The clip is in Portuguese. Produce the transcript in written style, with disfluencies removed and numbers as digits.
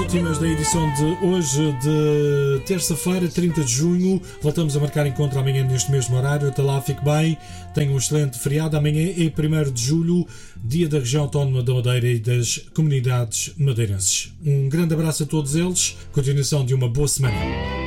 últimas da edição de hoje, de terça-feira, 30 de junho. Voltamos a marcar encontro amanhã neste mesmo horário. Até lá, fique bem. Tenha um excelente feriado. Amanhã é 1º de julho, dia da região autónoma da Madeira e das comunidades madeirenses. Um grande abraço a todos eles. Continuação de uma boa semana.